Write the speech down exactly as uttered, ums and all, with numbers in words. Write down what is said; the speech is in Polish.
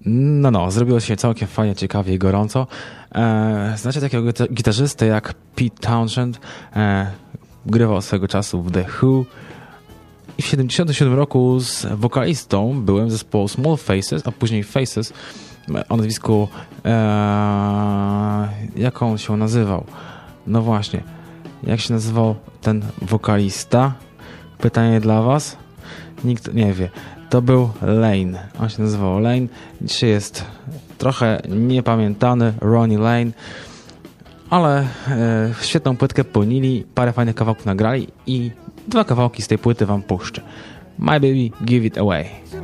No, no, zrobiło się całkiem fajnie, ciekawie i gorąco. E, znacie takiego gita- gitarzystę jak Pete Townshend? E, grywał swego czasu w The Who. I w siedemdziesiątym siódmym roku z wokalistą byłem zespołu Small Faces, a później Faces, o nazwisku... E, jak on się nazywał? No właśnie. Jak się nazywał ten wokalista? Pytanie dla was. Nikt nie wie. To był Lane. On się nazywał Lane. Dzisiaj jest trochę niepamiętany Ronnie Lane, ale e, świetną płytkę pełnili, parę fajnych kawałków nagrali i dwa kawałki z tej płyty wam puszczę. My Baby, Give It Away.